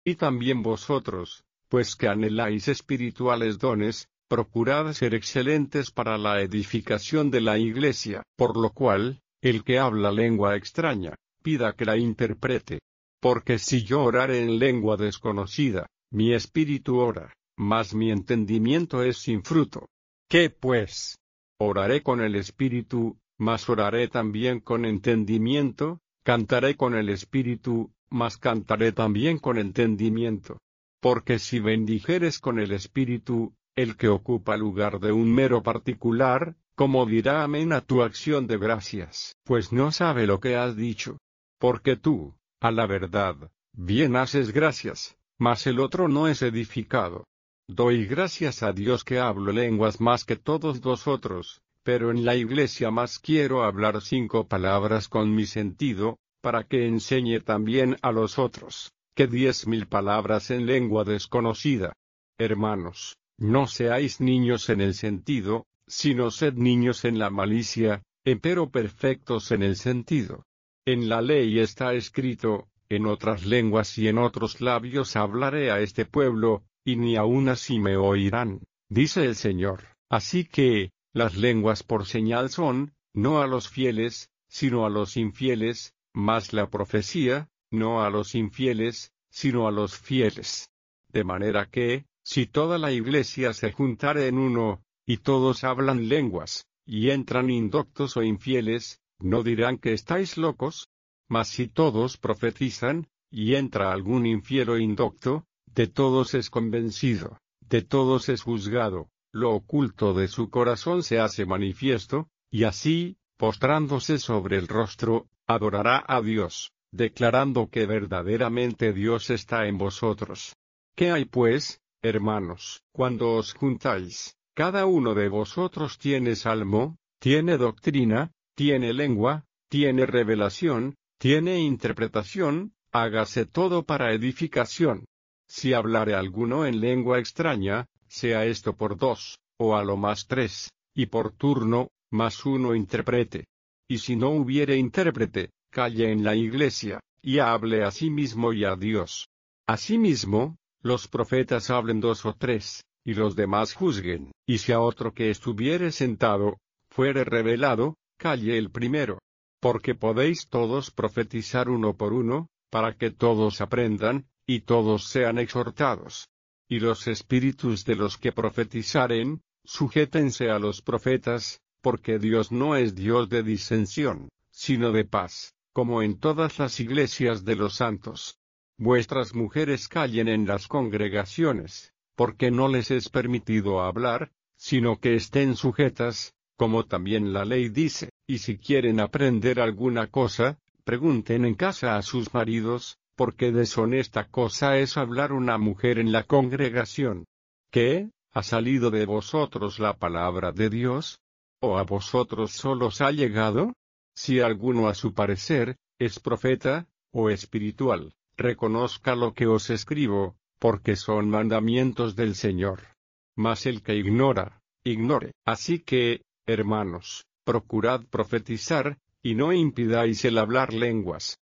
Y también vosotros, pues que anheláis espirituales dones, procurad ser excelentes para la edificación de la iglesia. Por lo cual, el que habla lengua extraña, pida que la interprete. Porque si yo orare en lengua desconocida, mi espíritu ora, mas mi entendimiento es sin fruto. ¿Qué pues? Oraré con el espíritu, mas oraré también con entendimiento, cantaré con el espíritu, mas cantaré también con entendimiento. Porque si bendijeres con el espíritu, el que ocupa lugar de un mero particular, ¿cómo dirá amén a tu acción de gracias? Pues no sabe lo que has dicho. Porque tú, a la verdad, bien haces gracias, mas el otro no es edificado. Doy gracias a Dios que hablo lenguas más que todos vosotros, pero en la iglesia más quiero hablar 5 palabras con mi sentido, para que enseñe también a los otros, que 10.000 palabras en lengua desconocida. Hermanos, no seáis niños en el sentido, sino sed niños en la malicia, empero perfectos en el sentido. En la ley está escrito, en otras lenguas y en otros labios hablaré a este pueblo, y ni aun así me oirán, dice el Señor. Así que, las lenguas por señal son, no a los fieles, sino a los infieles, mas la profecía, no a los infieles, sino a los fieles. De manera que, si toda la iglesia se juntare en uno, y todos hablan lenguas, y entran indoctos o infieles, ¿no dirán que estáis locos? Mas si todos profetizan, y entra algún infiel o indocto, de todos es convencido, de todos es juzgado, lo oculto de su corazón se hace manifiesto, y así, postrándose sobre el rostro, adorará a Dios, declarando que verdaderamente Dios está en vosotros. ¿Qué hay pues, hermanos, cuando os juntáis? Cada uno de vosotros tiene salmo, tiene doctrina, tiene lengua, tiene revelación, tiene interpretación, hágase todo para edificación. Si hablare alguno en lengua extraña, sea esto por 2, o a lo más 3, y por turno, mas uno interprete. Y si no hubiere intérprete, calle en la iglesia, y hable a sí mismo y a Dios. Asimismo, los profetas hablen 2 o 3, y los demás juzguen. Y si a otro que estuviere sentado, fuere revelado, calle el primero. Porque podéis todos profetizar uno por uno, para que todos aprendan, y todos sean exhortados. Y los espíritus de los que profetizaren, sujétense a los profetas, porque Dios no es Dios de disensión, sino de paz, como en todas las iglesias de los santos. Vuestras mujeres callen en las congregaciones, porque no les es permitido hablar, sino que estén sujetas, como también la ley dice, y si quieren aprender alguna cosa, pregunten en casa a sus maridos, porque deshonesta cosa es hablar una mujer en la congregación. ¿Qué? ¿Ha salido de vosotros la palabra de Dios? ¿O a vosotros solos ha llegado? Si alguno a su parecer, es profeta, o espiritual, reconozca lo que os escribo, porque son mandamientos del Señor. Mas el que ignora, ignore. Así que, hermanos, procurad profetizar, y no impidáis el hablar lenguas,